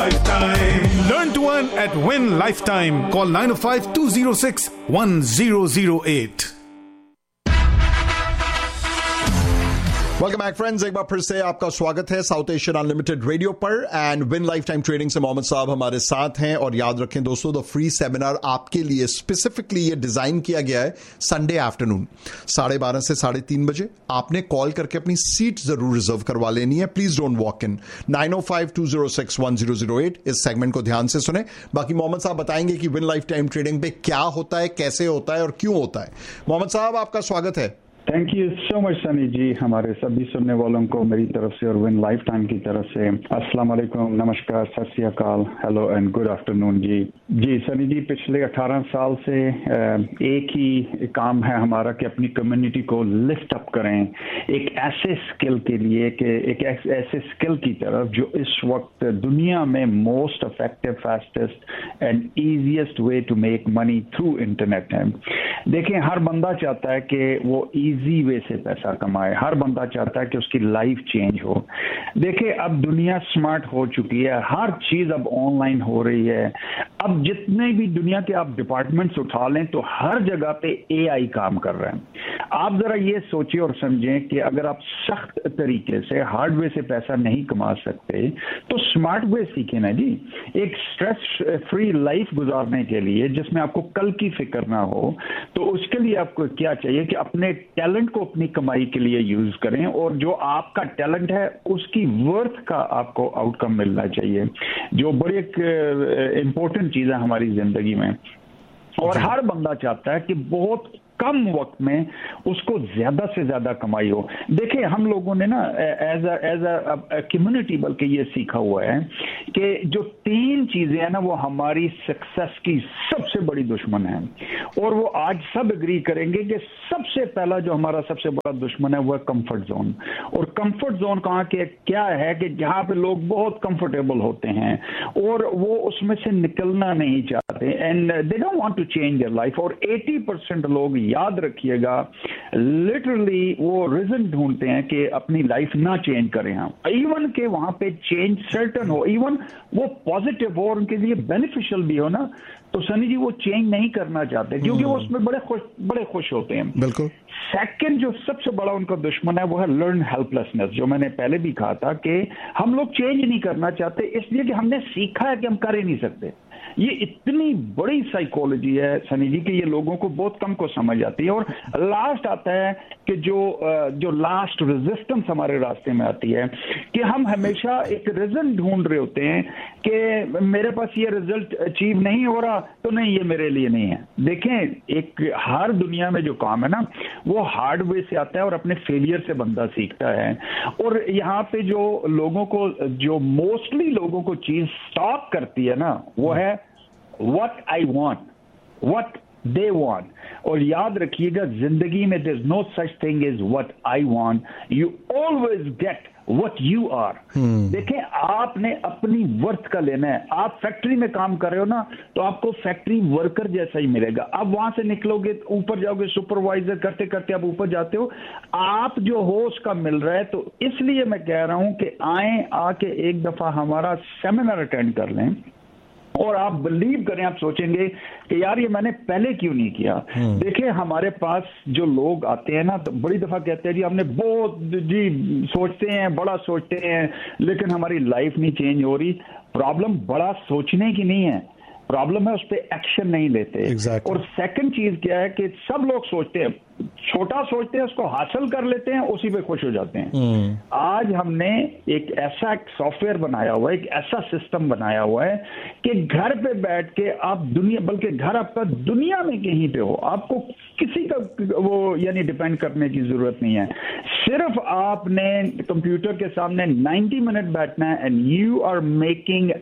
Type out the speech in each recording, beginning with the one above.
Lifetime. Learn to earn at Win Lifetime. Call 905-206-1008. Welcome back friends, एक बार फिर से आपका स्वागत है साउथ एशियन अनलिमिटेड रेडियो पर and win life time trading से मोहम्मद साहब हमारे साथ हैं। और याद रखें दोस्तों, द फ्री सेमिनार आपके लिए स्पेसिफिकली ये डिजाइन किया गया है संडे आफ्टरनून 12:30 से 3:30 बजे। आपने कॉल करके अपनी सीट जरूर रिजर्व करवा लेनी है। Please don't walk in. 905-206-1008 इस सेगमेंट को ध्यान से सुने। बाकी मोहम्मद साहब बताएंगे कि विन लाइफ टाइम ट्रेडिंग पे क्या होता है, कैसे होता है और क्यों होता है। मोहम्मद साहब, आपका स्वागत है। Thank you so much Sunny जी, हमारे सभी सुनने वालों को मेरी तरफ से और विन लाइफ टाइम की तरफ से अस्सलाम वालेकुम, नमस्कार, सत श्री अकाल, हेलो एंड गुड आफ्टरनून जी सनी जी, पिछले 18 साल से एक ही काम है हमारा कि अपनी कम्युनिटी को लिफ्ट अप करें एक ऐसे स्किल के लिए कि एक ऐसे स्किल की तरफ जो इस वक्त दुनिया में most effective, fastest and easiest way to make money through internet है। देखें, हर बंदा चाहता है कि वो इजी वे से पैसा कमाए, हर बंदा चाहता है कि उसकी लाइफ चेंज हो। देखिए, अब दुनिया स्मार्ट हो चुकी है, हर चीज अब ऑनलाइन हो रही है। अब जितने भी दुनिया के आप डिपार्टमेंट्स उठा लें तो हर जगह पे एआई काम कर रहा है। आप जरा ये सोचिए और समझें कि अगर आप सख्त तरीके से हार्ड वे से पैसा नहीं कमा सकते तो स्मार्ट वे सीखें ना जी। एक स्ट्रेस फ्री लाइफ गुजारने के लिए जिसमें आपको कल की फिक्र ना हो, तो उसके लिए आपको क्या चाहिए कि अपने टैलेंट को अपनी कमाई के लिए यूज करें और जो आपका टैलेंट है उसकी वर्थ का आपको आउटकम मिलना चाहिए, जो बड़ी एक इंपॉर्टेंट चीज है हमारी जिंदगी में। और हर बंदा चाहता है कि बहुत कम वक्त में उसको ज्यादा से ज्यादा कमाई हो। देखिए, हम लोगों ने ना एज अ कम्युनिटी बल्कि ये सीखा हुआ है कि जो 3 चीजें हैं ना वो हमारी सक्सेस की सबसे बड़ी दुश्मन है। और वो आज सब एग्री करेंगे कि सबसे पहला जो हमारा सबसे बड़ा दुश्मन है वो है कंफर्ट जोन। और कंफर्ट जोन कहाँ के क्या है कि जहां पे लोग बहुत कंफर्टेबल होते हैं और वो उसमें से निकलना नहीं चाहते and they don't want to change their life. और 80% लोग, याद रखिएगा, लिटरली वो रीजन ढूंढते हैं कि अपनी लाइफ ना चेंज करें हम, इवन के वहां पे चेंज सर्टन हो, इवन वो पॉजिटिव हो और उनके लिए बेनिफिशियल भी हो ना, तो सनी जी वो चेंज नहीं करना चाहते क्योंकि वो उसमें बड़े खुश होते हैं। बिल्कुल। सेकंड जो सबसे बड़ा उनका दुश्मन है वो है लर्न हेल्पलेसनेस, जो मैंने पहले भी कहा था कि हम लोग चेंज नहीं करना चाहते इसलिए कि हमने सीखा है कि हम कर ही नहीं सकते। ये इतनी बड़ी साइकोलॉजी है सनी जी कि ये लोगों को बहुत कम को समझ आती है। और लास्ट आता है कि जो लास्ट रेजिस्टेंस हमारे रास्ते में आती है कि हम हमेशा एक रीजन ढूंढ रहे होते हैं कि मेरे पास ये रिजल्ट अचीव नहीं हो रहा तो नहीं, ये मेरे लिए नहीं है। देखें, एक हर दुनिया में जो काम है ना वो हार्ड वे से आता है और अपने फेलियर से बंदा सीखता है। और यहाँ पे जो लोगों को, जो मोस्टली लोगों को चीज स्टॉप करती है ना वो है what I want, what they want। और याद रखिएगा, जिंदगी में there's no such thing as what I want, you always get what you are। देखें, आपने अपनी वर्थ का लेना है। आप फैक्ट्री में काम कर रहे हो ना तो आपको फैक्ट्री वर्कर जैसा ही मिलेगा। अब वहां से निकलोगे, ऊपर जाओगे, सुपरवाइजर करते करते आप ऊपर जाते हो, आप जो हो उसका मिल रहा है। तो इसलिए मैं कह रहा हूं कि आके एक दफा हमारा सेमिनार अटेंड कर लें और आप बिलीव करें, आप सोचेंगे कि यार ये मैंने पहले क्यों नहीं किया। देखिए, हमारे पास जो लोग आते हैं ना तो बड़ी दफा कहते हैं जी हमने बहुत जी सोचते हैं, बड़ा सोचते हैं, लेकिन हमारी लाइफ नहीं चेंज हो रही। प्रॉब्लम बड़ा सोचने की नहीं है, प्रॉब्लम है उस पर एक्शन नहीं लेते। exactly. और सेकंड चीज क्या है कि सब लोग सोचते हैं, छोटा सोचते हैं, उसको हासिल कर लेते हैं, उसी पे खुश हो जाते हैं। आज हमने एक ऐसा सॉफ्टवेयर बनाया हुआ है, एक ऐसा सिस्टम बनाया हुआ है कि घर पे बैठ के आप दुनिया, बल्कि घर आपका दुनिया में कहीं पे हो, आपको किसी का वो यानी डिपेंड करने की जरूरत नहीं है। सिर्फ आपने कंप्यूटर के सामने 90 मिनट बैठना है and you are making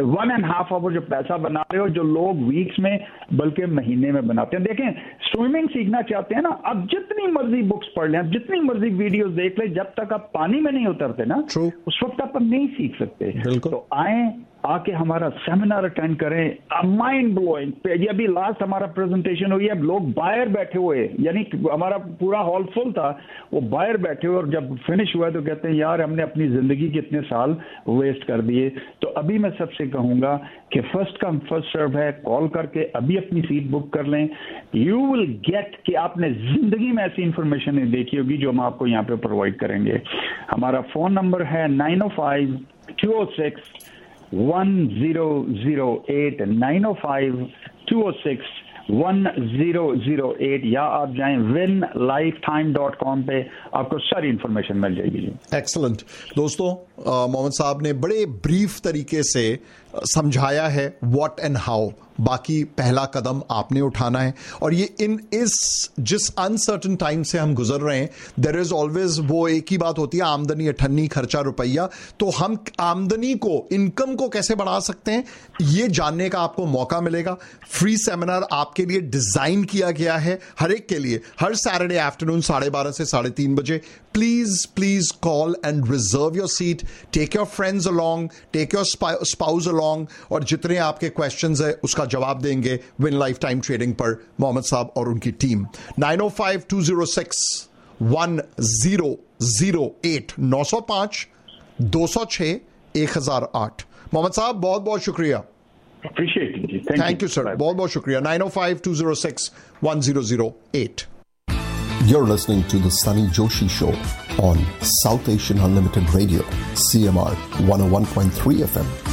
1.5 our जो पैसा बना रहे हो, जो लोग वीक्स में बल्कि महीने में बनाते हैं। देखें, स्विमिंग सीखना चाहते हैं ना, आप जितनी मर्जी बुक्स पढ़ लें, आप जितनी मर्जी वीडियोस देख लें, जब तक आप पानी में नहीं उतरते ना उस वक्त आप नहीं सीख सकते। तो आए, आके हमारा सेमिनार अटेंड करें। माइंड ब्लोइंग, ये अभी लास्ट हमारा प्रेजेंटेशन हुई है, लोग बाहर बैठे हुए, यानी हमारा पूरा हॉल फुल था, वो बाहर बैठे हुए, और जब फिनिश हुआ तो कहते हैं यार हमने अपनी जिंदगी के इतने साल वेस्ट कर दिए। तो अभी मैं सबसे कहूंगा कि फर्स्ट कम फर्स्ट सर्व है, कॉल करके अभी अपनी सीट बुक कर लें। यू विल गेट कि आपने जिंदगी में ऐसी इंफॉर्मेशन नहीं देखी होगी जो हम आपको यहाँ पे प्रोवाइड करेंगे। हमारा फोन नंबर है 905-206-1008, 905-206-1008, या आप जाएं winlifetime.com पे, आपको सारी इंफॉर्मेशन मिल जाएगी। एक्सीलेंट दोस्तों, मोहम्मद साहब ने बड़े ब्रीफ तरीके से समझाया है व्हाट एंड हाउ। बाकी पहला कदम आपने उठाना है, और ये जिस अनसर्टन टाइम से हम गुजर रहे हैं, देयर इज ऑलवेज वो एक ही बात होती है, आमदनी अठन्नी खर्चा रुपया। तो हम आमदनी को, इनकम को कैसे बढ़ा सकते हैं, ये जानने का आपको मौका मिलेगा। फ्री सेमिनार आपके लिए डिजाइन किया गया है, हर एक के लिए, हर सैटरडे आफ्टरनून 12:30 से 3:30 बजे। Please call and reserve your seat, take your friends along, take your spouse along, और जितने आपके क्वेश्चंस है उसका जवाब देंगे विन लाइफ टाइम ट्रेडिंग पर मोहम्मद साहब और उनकी टीम। 905-206-1008, 905-206-1008। मोहम्मद साहब बहुत बहुत शुक्रिया। थैंक यू सर, बहुत बहुत शुक्रिया। 905-206-1008। You're listening to the Sunny Joshi Show on South Asian Unlimited Radio, CMR 101.3 FM.